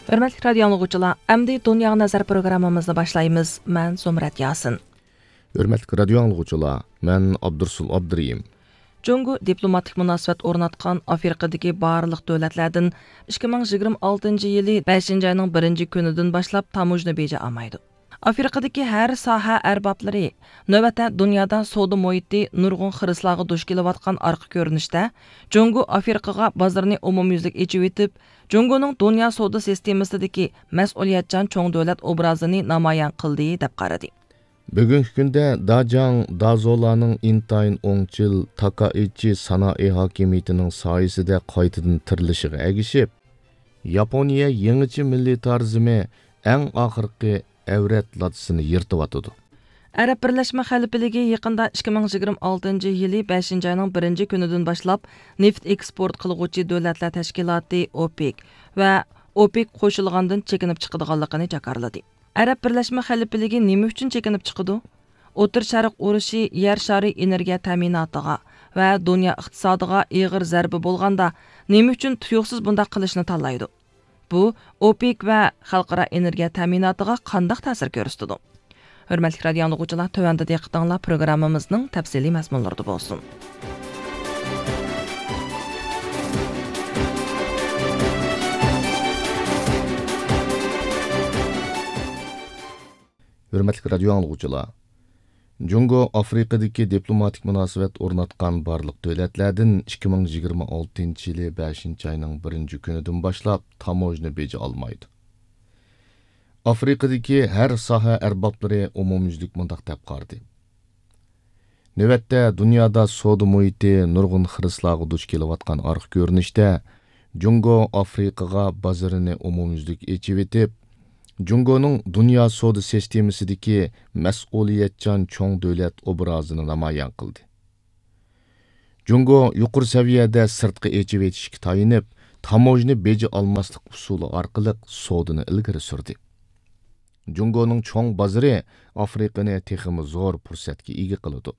Hörmətli radio dinləyicilər, əmdi Dünya Nəzər proqramımızı başlayırıq. Mən Zumrat Yasin. Hörmətli radio dinləyicilər, mən Abdursul Abduriyim. Cungo diplomatik münasibət ornatqan Afrikadakı barlıq dövlətlərdən 2026 yılı 5-ci ayının 1-ci günüdən başlap tamujni beji almaydı. Afrikadakı hər sahə ərbabları növbətdə dünyada savdo muhiti nurgun xirislağı duş kelayotgan arqa görünüşdə Cungo Afrikaga bazarını umumyüzlük echib etib, Cungo'nun dünya savdo sistemasidagi mas'uliyatchan cho'ng davlat obrazini namoyon qildi deb qaradi. Bugungi kunda Dajang Dazolaning intayin o'ngchil Takaichi sanoat hokimiyatining soyasida qaytadan tirilishiga ergishib, Yaponiya yangicha militarizmi eng oxirgi avrat latsini yirtib Arab Birleşme Xalifaligi yaqında 2026 yılı 5-ci ayının 1-ci günüdən başlap neft eksport qılğuchi dövlətlər təşkilatı OPEC və OPEC qoşulğandan çəkinib çıxıdığanlığını jakarladı. Arab Birleşme Xalifaligi nima üçün çəkinib çıxıdı? O'tir Sharq urushi yer shari energiya ta'minotiga və dünya iqtisodiga ağır zərbi bo'lganda nima üçün tuyuqsiz bundaq qilishni tanlaydi? Bu OPEC və xalqaro energiya ta'minotiga qandaq ta'sir ko'rsatdi? Hörmətli radio dinləyicilər, tövəndə diqqətinizlə proqramımızın təfsili məzmunları olsun. Hörmətli radio dinləyicilər, Cungo Afrikadakı diplomatik münasibət ornatqan barlıq dövlətlərdən 2026 yılı 5-ci ayının 1-ci günüdən başlap tamojni beji almaydı. Afrikadaki hər sahə ərbabları umumyüzlük mundaq deb qardı. Növbətdə dünyada savdo muhiti nurgun xirislağı duch kelayotgan arqa görünüşdə Cungo Afrikaga bazarını umumyüzlük echib etib, Cungo'nun dünya savdo sistemasidagi mas'uliyatchan cho'ng davlat obrazini namoyon qildi. Cungo yuqori saviyada sirtqi echib etishga tayinib, tamojni beji almaslik usuli orqali savdoni ilgari surdi. Cungo'nun cho'ng bazarı Afrikani texmi zo'r fursatga ega qiladi.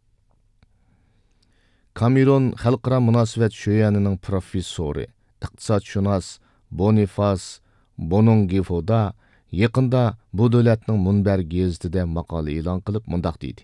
Kamerun xalqaro munosabat sho'yanining professori, iqtisodshunos Boniface Bonongifoda yaqında bu davlatning Munbar gazetida maqola e'lon qilib mundaq deydi.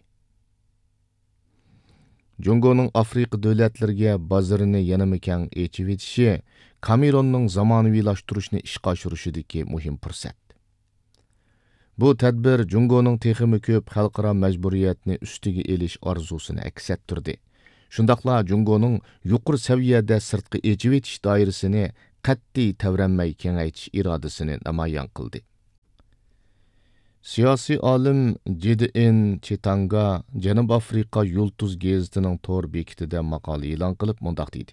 Cungo'nun Afrika davlatlariga bazarini yanama keng echib etishi Kamerunning zamonaviylashtirish ishga oshirishidagi muhim fursat. Bu tadbir Cungo'nun texmi ko'p xalqaro majburiyatni ustiga elish orzusini aks ettirdi. Shundaqla Cungo'nun yuqori saviyada sirtqi echib etish doirasini qat'iy tavranmay kengaytish irodasini namoyon qildi. Siyosiy olim Jedin Chitanga Janub Afrika Yulduz gazetining tor bekitida maqola e'lon qilib mundaq deydi.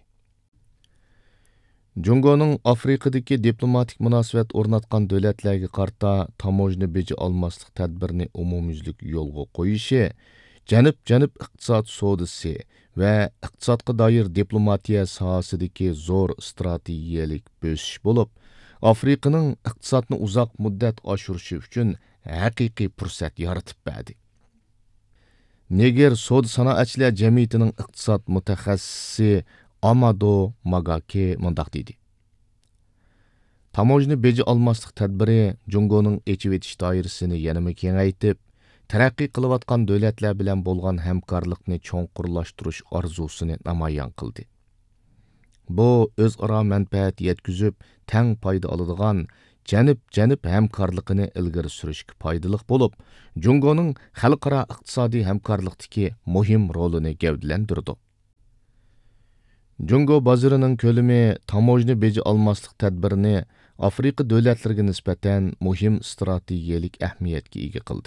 Cungo'nun Afrikadagi diplomatik münasibət ornatqan dövlətlərə qarta tamojni beji almaslik tədbirini umumyüzlük yo'lga qo'yishi janub iqtisod savdosi və iqtisodga doir diplomatiya sohasidagi zo'r strategiyalik bo'sish bo'lib, Afrikaning iqtisodni uzoq muddat oshirishi uchun haqiqiy fursat yaratib berdi. Niger savdo sanoatchilar jamiyatining iqtisod mutaxassisi Amado Magake mundaq deydi. Tamojni beji almaslik tadbiri Cungo'nun echib etish doirasini yanama kengaytib, taraqqiy qilayotgan davlatlar bilan bo'lgan hamkorlikni cho'nqurlashtirish orzusini namoyon qildi. Bu o'zaro manfaat yetkazib, teng foyda oladigan janub hamkorligini ilgari surishga foydali bo'lib, Cungo'nun xalqaro iqtisodiy hamkorlikdagi muhim rolini gavdalantirdi. Cungo bazarının ko'lami tamojni beji almaslik tadbirini Afrika davlatlariga nisbatan muhim strategiyalik ahamiyatga ega qildi.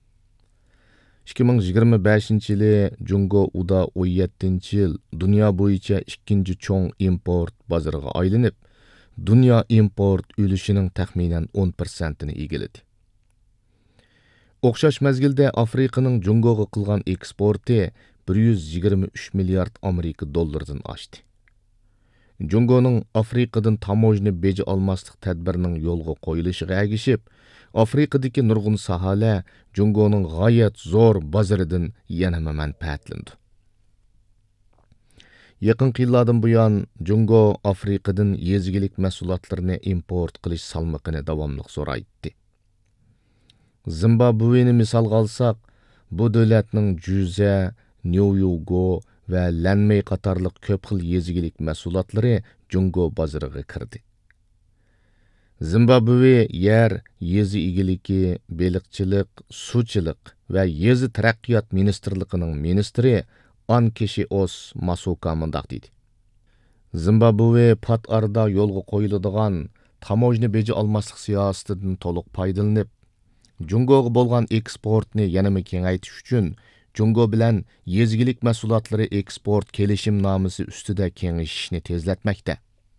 2025 yılı Cungo uda 17 yıl dünya bo'yicha ikkinchi cho'ng import bozoriga aylanib, dünya import ülüşünün taxminan 10%ni egiledi. O'xshash mezgilda Afrikaning Cungo'ga qilgan eksporti 123 milliard Amerika dollardan oshdi. Cungo'nun Afrikadan tamojni beji almaslik tadbirining yo'lga qo'yilishiga ergishib, Afrikadagi nurg'un sohalar Cungo'nun g'oyat zo'r bozoridan yana manfaatlandi. Yaqinqi yillardan buyon Jungo Afrikadan yezigilik mahsulotlarini import qilish salmoqini davomli zo'raytdi. Zimbabveni misolga olsak, bu davlatning Juza, Nyugo va Lanmey qatorliq ko'p xil yezigilik mahsulotlari Jungo bozoriga kirdi. Zimbabve yer, yezi egiligi, beliqchilik, suvchilik va yezi taraqqiyot ministrligining ministri Ankeshios Masuka mundaq deydi. Zimbabve pat arada yo'lga qo'yiladigan tamojni beji olmaslik siyosatidan to'liq foydalanib, Jungoga bo'lgan eksportni yanama kengaytirish uchun Jungo bilan yezgilik mahsulotlari eksport kelishimnomasi ustida kengayishni tezlatmoqda.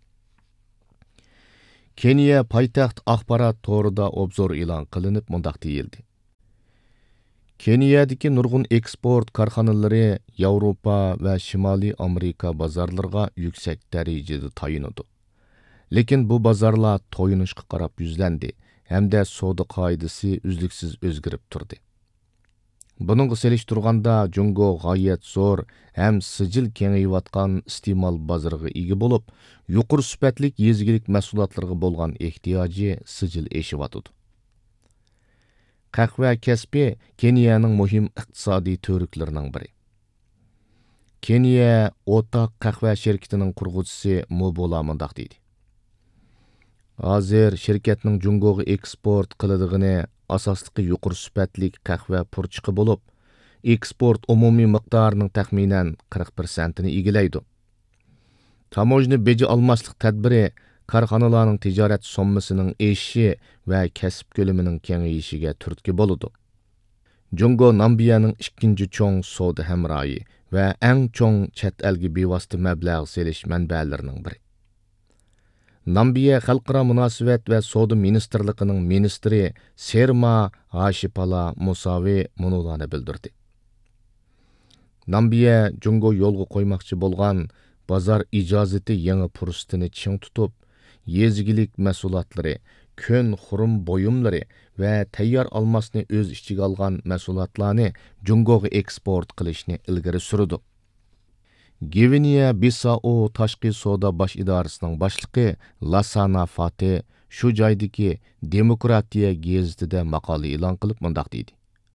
Keniya poytaxt axborot to'rida obzor e'lon qilinib mundaq deyildi. Keniyadagi nurg'un eksport korxonalari Yevropa va Shimoliy Amerika bozorlariga yuksak darajada tayinadi. Lekin bu bozorlar to'yinishga qarab yuzlandi hamda savdo qoidasi uzluksiz o'zgarib turdi. Buningga selishtirganda Jungo g'oyat zo'r ham sijil kengayayotgan iste'mol bozoriga ega bo'lib, yuqori sifatli yezgilik mahsulotlarga bo'lgan ehtiyoji sijil eshiyotidi. Qahva kasbi Keniyaning muhim iqtisodiy to'riklarining biri. Keniya o'rtoq qahva shirkatining qurg'uvchisi Mobola mundaq deydi. Hozir shirkatning Jungoga eksport qilindigini asosligi yuqori sifatli qahva purchiqi bo'lib, eksport umumiy miqdorining taxminan 40%ni egallaydi. Tamojni beji olmaslik tadbiri korxonalarning tijorat sommasining eshishi va kasb ko'lamining kengayishiga turtki bo'ladi. Jungo Nambiyaning ikkinchi cho'ng savdo hamroyi va eng cho'ng chet elga bevosita mablag' selish manbalarining biri. Nambiya xalqaro munosabat va savdo ministrligining ministri Serma Hashipala Musavi munolarni bildirdi. Nambiya Jungo yo'lga qo'ymoqchi bo'lgan bozor ijozati yangi fursatini ching tutib, yezgilik mahsulotlari, ko'n xurum buyumlari va tayyor olmosni o'z ichiga olgan mahsulotlarni Jungoga eksport qilishni ilgari surdi. Gvinea Bissau tashqi savdo bosh idorasining boshlig'i Lasana Fati shu joydagi Demokratiya gazetida maqola e'lon qilib mundaq deydi.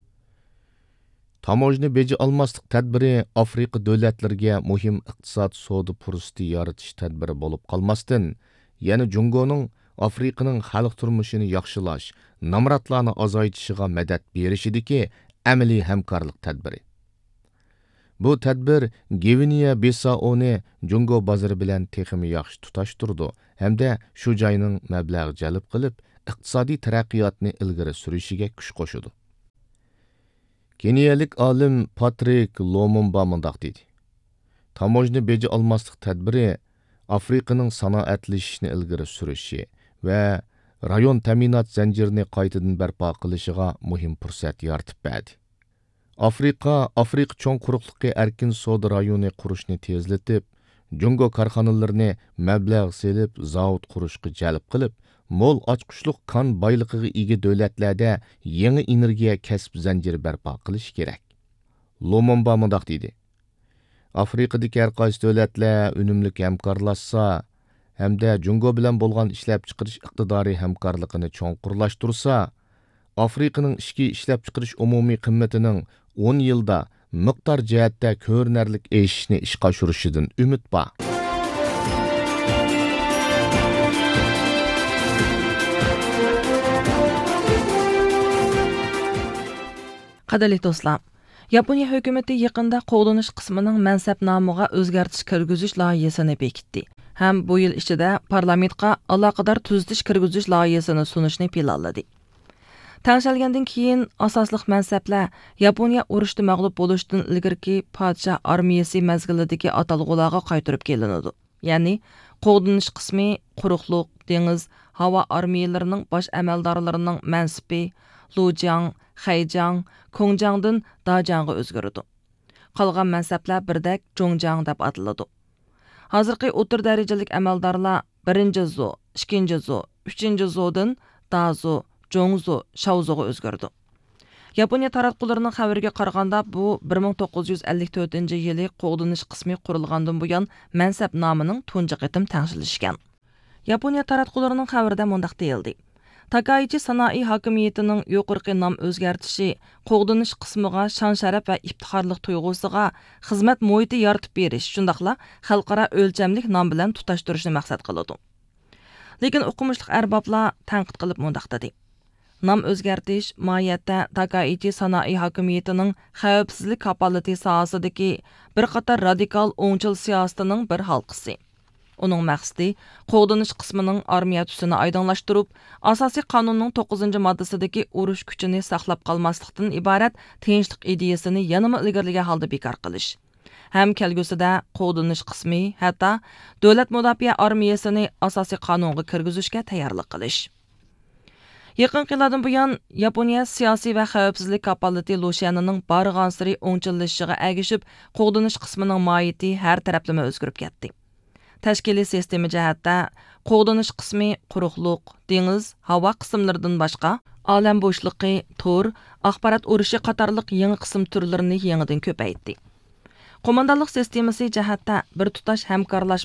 Tamojni beji olmaslik tadbiri Afrika davlatlariga muhim iqtisod savdo fursati yaratish tadbiri bo'lib qolmasdan, yana Jungoning Afrikaning xalq turmushini yaxshilash, namratlarni azaytishiga madad berishidagi amaliy hamkorlik tadbiri. Bu tadbir Gvinea Bissauni Jungo bozori bilan texmi yaxshi tutashtirdi hamda shu joyning mablag' jalb qilib, iqtisodiy taraqqiyotni ilgari surishiga kuch qo'shdi. Keniyalik olim Patrick Lumumba mundaq deydi. Tamojni beji olmaslik tadbiri Afrikaning sanoatlashishini ilgari surishi va rayon ta'minot zanjirini qaytadan barpo qilishiga muhim fursat yaratib berdi. Afrika cho'ng quruqliqi erkin savdo rayoni qurishni tezlatib, Jungo korxonalarini mablag' selib, zavod qurishga jalb qilib, mo'l ochqushliq kon boyligiga ega davlatlarda yangi energiya kasb zanjiri barpo qilish kerak. Lumumba mundaq deydi. Afrikadagi har qaysi davlatlar unumli hamkorlashsa hamda Jungo bilan bo'lgan ishlab chiqarish iqtidoriy hamkorligini cho'nqurlashtirsa, Afrikaning ichki ishlab chiqarish umumiy qimmatining 10 yilda miqdor jihatda ko'rinarli eshishni ishga oshirishidan umid bor. Qadrli do'stlar, Yaponiya hukumati yaqinda qo'llanish qismining mansabnomiga o'zgartirish kirgizish loyihasini bekitdi. Ham bu yil ichida parlamentga aloqador tuzitish kirgizish loyihasini sunishni planladi. Tanishilgandan keyin asosliq mansablar Yaponiya urushda mag'lub bo'lishdan ilgirki podshoh armiyasi mazgilidagi atalg'ularga qaytarib kelinadi. Ya'ni qo'llanish qismi quruqliq, dengiz, havo armiyalarining bosh amaldorlarining mansibi Lujiang, Xejiang, Kongjangdan Dajangga o'zgardi. Qolgan mansablar birdak Zhongjiang deb ataladi. Hozirgi o'rta darajalik amaldorlar 1-zo, 2-zo, 3-zodan Dazo, Zhongzo, Shaozoga o'zgardi. Yaponiya taratqularının xəbəriga qaraganda bu 1954 yılı qoğdunish qismi qurilgandan buyon mansab nomining tunji qitim tangshilishgan. Yaponiya taratqularının xəbərində mundaq deyildi. Takaichi Sanai hakimiyetining yuqorqi nom o'zgartishi qo'g'dinish qismiga shon-sharaf va iftixorlik tuyg'usiga xizmat muhiti yaratib berish, shundaqla xalqaro o'lchamlik nom bilan tutashtirishni maqsad qiladi. Lekin o'qimishlik arboblar tanqid qilib mundaq dedi. Nom o'zgartish mohiyatda Takaichi Sanai hakimiyetining xavfsizlik kapolati sohasidagi bir qator radikal o'ngchil siyosatining bir halqasi. Onun məqsədi qoğdunish qismining armiya tüsini aydınlaşdırıb, asosiy qonunning 9 moddasidagi urush kuchini saqlab qalmaslikdan iborat tinchlik ideyasini yanama ilgirlagan holda bekor qilish. Ham kelgusida qo'g'dinish qismi, hatto davlat mudofaa armiyasini asosiy qonunga kirgizishga tayyorlik qilish. Yaqin yillardan buyon Yaponiya siyosiy va xavfsizlik kapolati Lushanning barg'ansiri o'ngchillashishiga ergishib, qo'g'dinish qismining mohiyati har taraflama o'zgarib ketdi. Tashkiliy sistema jihatda qo'g'dinish qismi quruqliq, dengiz, havo qismlaridan boshqa olam bo'shliqi, tor, axborot urushi qatorliq yangi qism turlarini yangidan ko'paytdi. Qo'mondonlik sistemasi jihatda bir tutash hamkorlash